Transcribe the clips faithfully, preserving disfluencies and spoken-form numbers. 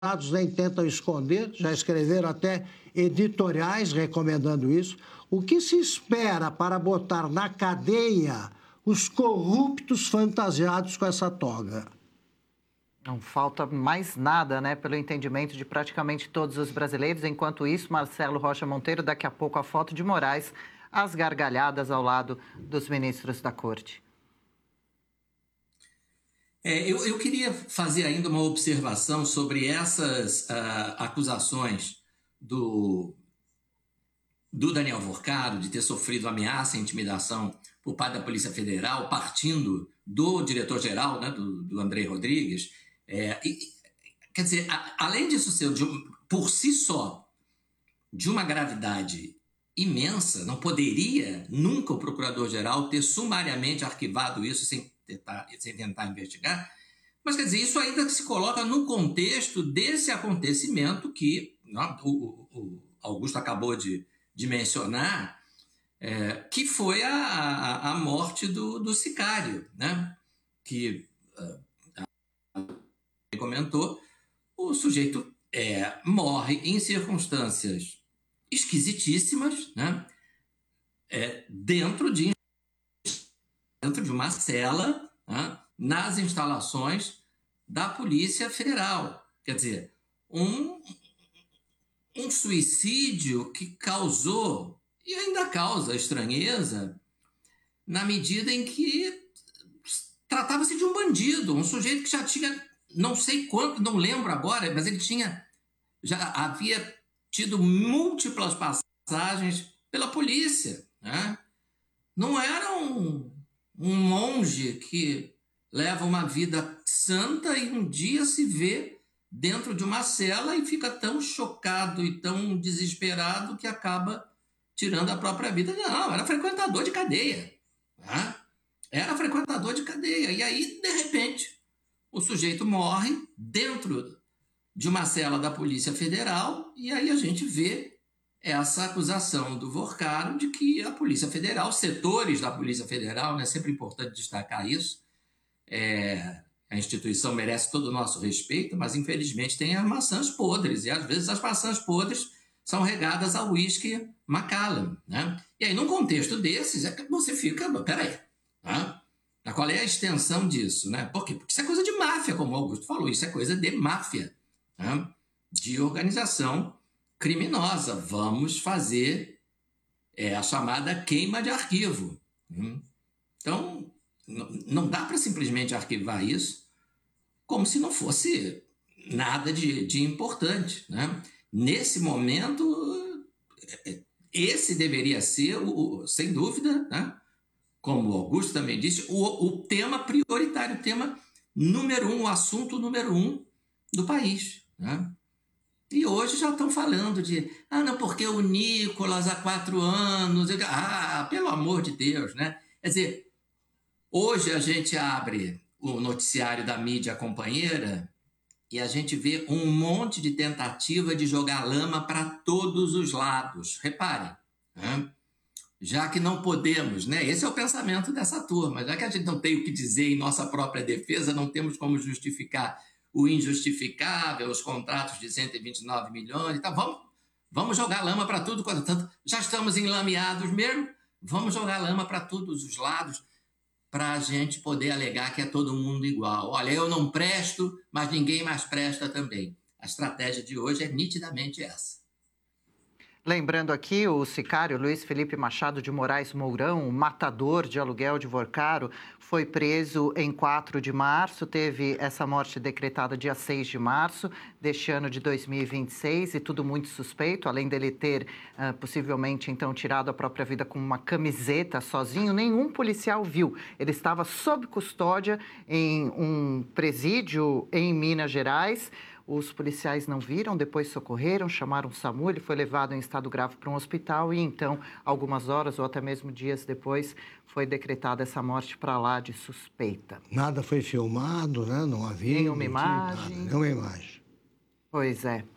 nem tentam esconder, já escreveram até editoriais recomendando isso. O que se espera para botar na cadeia os corruptos fantasiados com essa toga? Não falta mais nada, né, pelo entendimento de praticamente todos os brasileiros. Enquanto isso, Marcelo Rocha Monteiro, daqui a pouco a foto de Moraes, às gargalhadas ao lado dos ministros da Corte. É, eu, eu queria fazer ainda uma observação sobre essas uh, acusações do, do Daniel Vorcaro de ter sofrido ameaça e intimidação por parte da Polícia Federal, partindo do diretor-geral, né, do, do André Rodrigues. É, e, quer dizer, a, além disso ser de, por si só de uma gravidade imensa, não poderia nunca o procurador-geral ter sumariamente arquivado isso sem tentar, sem tentar investigar, mas quer dizer, isso ainda se coloca no contexto desse acontecimento que não, o, o Augusto acabou de, de mencionar, é, que foi a, a, a morte do, do sicário, né? Que uh, comentou, o sujeito é, morre em circunstâncias esquisitíssimas, né? É, dentro de dentro de uma cela, né, nas instalações da Polícia Federal. Quer dizer, um, um suicídio que causou, e ainda causa estranheza, na medida em que tratava-se de um bandido, um sujeito que já tinha, não sei quanto, não lembro agora, mas ele tinha, já havia tido múltiplas passagens pela polícia, né? Não era um um monge que leva uma vida santa e um dia se vê dentro de uma cela e fica tão chocado e tão desesperado que acaba tirando a própria vida. Não, era frequentador de cadeia. Né? Era frequentador de cadeia. E aí, de repente, o sujeito morre dentro de uma cela da Polícia Federal e aí a gente vê essa acusação do Vorcaro de que a Polícia Federal, setores da Polícia Federal, né, é sempre importante destacar isso, é, a instituição merece todo o nosso respeito, mas infelizmente tem as maçãs podres, e às vezes as maçãs podres são regadas ao uísque Macallan, né? E aí, num contexto desses, é que você fica, peraí, né? Qual é a extensão disso, né? Por quê? Porque isso é coisa de máfia, como o Augusto falou, isso é coisa de máfia, né? De organização criminosa. Vamos fazer é, a chamada queima de arquivo. Então, não dá para simplesmente arquivar isso como se não fosse nada de, de importante, né? Nesse momento, esse deveria ser, o, sem dúvida, né? Como o Augusto também disse, o, o tema prioritário, o tema número um, o assunto número um do país, né? E hoje já estão falando de, ah, não, porque o Nicolas há quatro anos... Ah, pelo amor de Deus, né? Quer dizer, hoje a gente abre o noticiário da mídia companheira e a gente vê um monte de tentativa de jogar lama para todos os lados. Reparem, né? Já que não podemos, né? Esse é o pensamento dessa turma, já que a gente não tem o que dizer em nossa própria defesa, não temos como justificar o injustificável, os contratos de cento e vinte e nove milhões, então vamos, vamos jogar lama para tudo, quanto tanto, já estamos enlameados mesmo, vamos jogar lama para todos os lados, para a gente poder alegar que é todo mundo igual. Olha, eu não presto, mas ninguém mais presta também. A estratégia de hoje é nitidamente essa. Lembrando aqui, o sicário Luiz Felipe Machado de Moraes Mourão, o matador de aluguel de Vorcaro, foi preso em quatro de março, teve essa morte decretada dia seis de março deste ano de dois mil e vinte e seis, e tudo muito suspeito, além dele ter uh, possivelmente então tirado a própria vida com uma camiseta sozinho, nenhum policial viu. Ele estava sob custódia em um presídio em Minas Gerais. Os policiais não viram, depois socorreram, chamaram o SAMU, ele foi levado em estado grave para um hospital e então, algumas horas ou até mesmo dias depois, foi decretada essa morte para lá de suspeita. Nada foi filmado, né? Não havia... Nenhuma imagem. Nada, nenhuma imagem. Pois é.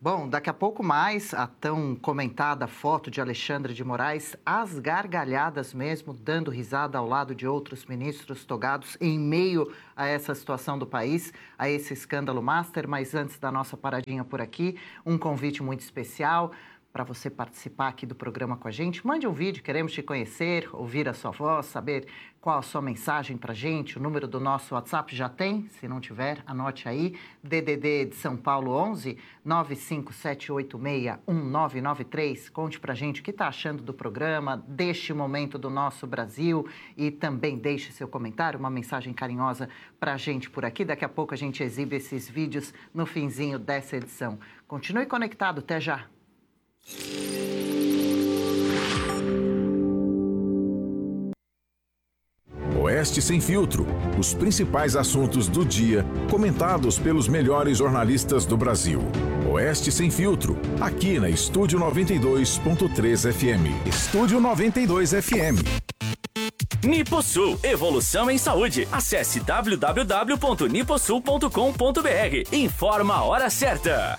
Bom, daqui a pouco mais, a tão comentada foto de Alexandre de Moraes, às gargalhadas mesmo, dando risada ao lado de outros ministros togados em meio a essa situação do país, a esse escândalo master. Mas antes da nossa paradinha por aqui, um convite muito especial para você participar aqui do programa com a gente. Mande um vídeo, queremos te conhecer, ouvir a sua voz, saber qual a sua mensagem para a gente. O número do nosso WhatsApp já tem, se não tiver, anote aí, D D D de São Paulo onze, nove cinco sete oito seis, um nove nove três. Conte para a gente o que está achando do programa, deste momento do nosso Brasil, e também deixe seu comentário, uma mensagem carinhosa para a gente por aqui. Daqui a pouco a gente exibe esses vídeos no finzinho dessa edição. Continue conectado, até já! Oeste Sem Filtro, os principais assuntos do dia, comentados pelos melhores jornalistas do Brasil. Oeste Sem Filtro, aqui na Estúdio noventa e dois ponto três F M. Estúdio noventa e dois F M. Niposul, evolução em saúde. Acesse w w w ponto niposul ponto com ponto b r. Informa a hora certa.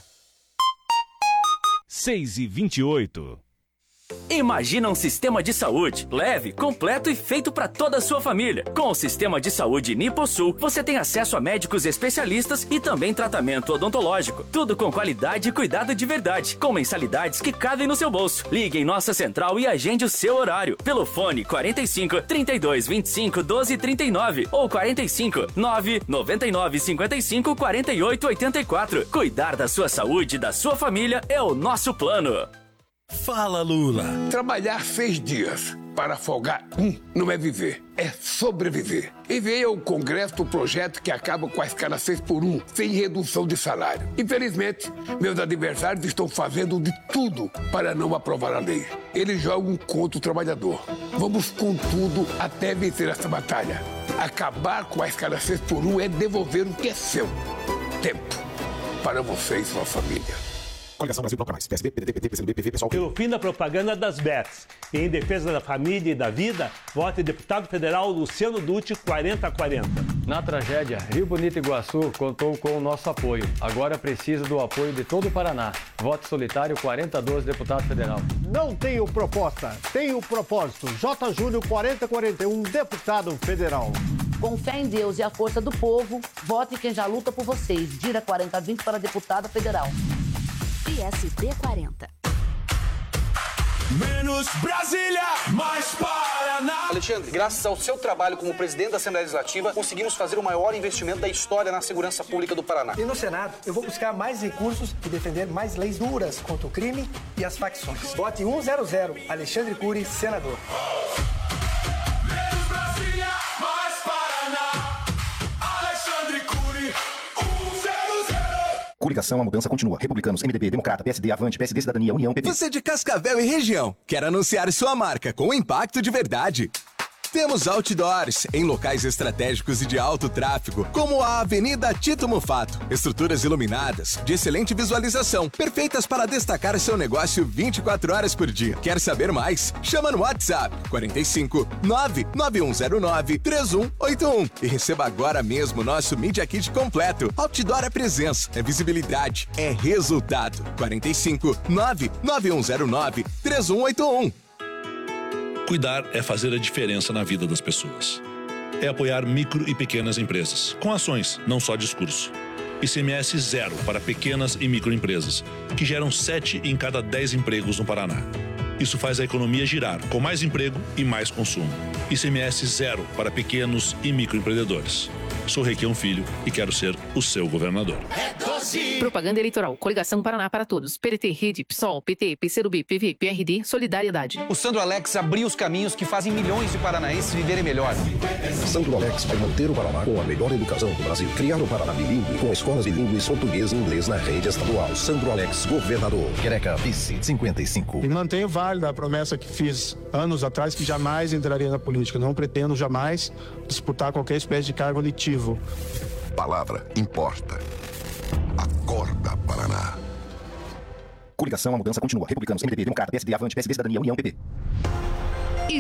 seis e vinte e oito. Imagina um sistema de saúde leve, completo e feito para toda a sua família. Com o sistema de saúde Niposul, você tem acesso a médicos especialistas e também tratamento odontológico. Tudo com qualidade e cuidado de verdade, com mensalidades que cabem no seu bolso. Ligue em nossa central e agende o seu horário pelo fone quarenta e cinco, trinta e dois, vinte e cinco, doze, trinta e nove ou quarenta e cinco, nove, noventa e nove, cinquenta e cinco, quarenta e oito, oitenta e quatro. Cuidar da sua saúde e da sua família é o nosso plano. Fala, Lula. Trabalhar seis dias para folgar um não é viver, é sobreviver. Enviei ao Congresso o projeto que acaba com a escala seis por um, sem redução de salário. Infelizmente, meus adversários estão fazendo de tudo para não aprovar a lei. Eles jogam contra o trabalhador. Vamos com tudo até vencer essa batalha. Acabar com a escala seis por um é devolver o que é seu. Tempo para você e sua família. Coligação Brasil Bloco Mais, P S B, P D T, P T, P C do B, P V, Pessoal. Pelo fim da propaganda das bets e em defesa da família e da vida, vote deputado federal Luciano Dutti, quarenta a quarenta. Na tragédia, Rio Bonito Iguaçu contou com o nosso apoio. Agora precisa do apoio de todo o Paraná. Vote solitário quarenta a doze, deputado federal. Não tenho proposta, tenho propósito. J. Júnior, quarenta a quarenta e um, deputado federal. Com fé em Deus e a força do povo, vote quem já luta por vocês. Dira quarenta a vinte para deputada federal. P S B quarenta. Menos Brasília, mais Paraná. Alexandre, graças ao seu trabalho como presidente da Assembleia Legislativa, conseguimos fazer o maior investimento da história na segurança pública do Paraná. E no Senado, eu vou buscar mais recursos e defender mais leis duras contra o crime e as facções. Vote cem, Alexandre Cury, senador. Menos Brasília, mais Paraná. Alexandre Cury, cem. Coligação, a mudança continua. Republicanos, M D B, Democrata, P S D, Avante, P S D, Cidadania, União, P P. Você de Cascavel e região, quer anunciar sua marca com impacto de verdade? Temos outdoors em locais estratégicos e de alto tráfego, como a Avenida Tito Mufato. Estruturas iluminadas, de excelente visualização, perfeitas para destacar seu negócio vinte e quatro horas por dia. Quer saber mais? Chama no WhatsApp quarenta e cinco, nove nove um zero nove, três um oito um e receba agora mesmo nosso Media Kit completo. Outdoor é presença, é visibilidade, é resultado. quarenta e cinco, nove nove um zero nove, três um oito um. Cuidar é fazer a diferença na vida das pessoas. É apoiar micro e pequenas empresas, com ações, não só discurso. I C M S zero para pequenas e microempresas, que geram sete em cada dez empregos no Paraná. Isso faz a economia girar, com mais emprego e mais consumo. I C M S zero para pequenos e microempreendedores. Sou Requião Filho e quero ser o seu governador. É doze. Propaganda eleitoral. Coligação Paraná para Todos. P D T, Rede, PSOL, P T, P C do B, P V, P R D, Solidariedade. O Sandro Alex abriu os caminhos que fazem milhões de paranaenses viverem melhor. Sandro Alex vai manter o Paraná com a melhor educação do Brasil. Criar o Paraná bilíngue com escolas bilíngues português e inglês na rede estadual. Sandro Alex, governador. Quereca, vice, cinquenta e cinco. E mantenho válida a promessa que fiz anos atrás, que jamais entraria na política. Não pretendo jamais disputar qualquer espécie de cargo eletivo. Palavra importa. Acorda, Paraná. Coligação, a mudança continua. Republicanos, M D B, Democrata, P S D, Avante, P S D, Cidadania, União, P P.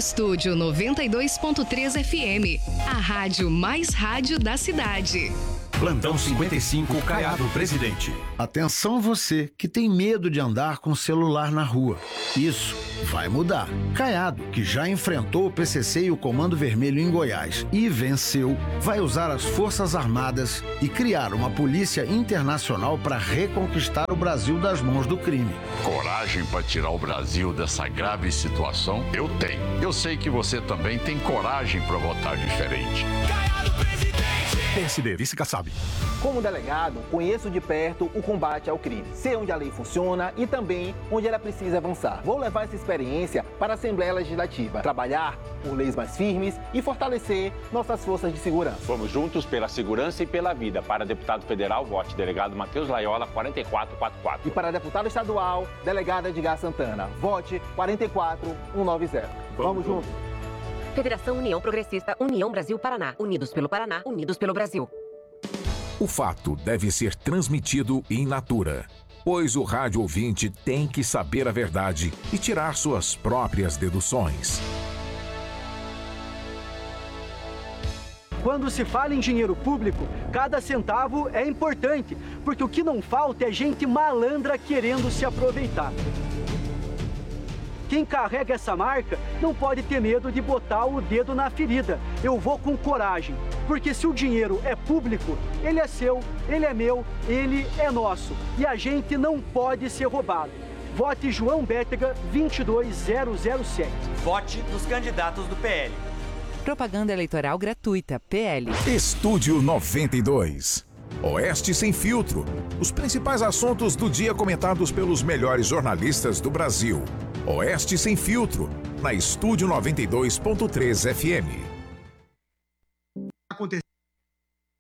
Estúdio noventa e dois ponto três F M. A rádio mais rádio da cidade. Plantão cinquenta e cinco, Caiado Presidente. Atenção você que tem medo de andar com celular na rua. Isso vai mudar. Caiado, que já enfrentou o P C C e o Comando Vermelho em Goiás e venceu, vai usar as Forças Armadas e criar uma polícia internacional para reconquistar o Brasil das mãos do crime. Coragem para tirar o Brasil dessa grave situação? Eu tenho. Eu sei que você também tem coragem para votar diferente. P S D, Vice Kassab. Como delegado, conheço de perto o combate ao crime. Sei onde a lei funciona e também onde ela precisa avançar. Vou levar essa experiência para a Assembleia Legislativa, trabalhar por leis mais firmes e fortalecer nossas forças de segurança. Vamos juntos pela segurança e pela vida. Para deputado federal, vote delegado Matheus Laiola, quatro quatro quatro quatro. E para deputado estadual, delegado Edgar Santana, vote quatro quatro um nove zero. Vamos, Vamos juntos. Federação União Progressista, União Brasil Paraná. Unidos pelo Paraná, unidos pelo Brasil. O fato deve ser transmitido in natura, pois o rádio ouvinte tem que saber a verdade e tirar suas próprias deduções. Quando se fala em dinheiro público, cada centavo é importante, porque o que não falta é gente malandra querendo se aproveitar. Quem carrega essa marca não pode ter medo de botar o dedo na ferida. Eu vou com coragem, porque se o dinheiro é público, ele é seu, ele é meu, ele é nosso. E a gente não pode ser roubado. Vote João Bétega vinte e dois zero zero sete. Vote nos candidatos do P L. Propaganda eleitoral gratuita, P L. Estúdio noventa e dois. Oeste Sem Filtro. Os principais assuntos do dia comentados pelos melhores jornalistas do Brasil. Oeste Sem Filtro, na Estúdio noventa e dois ponto três F M.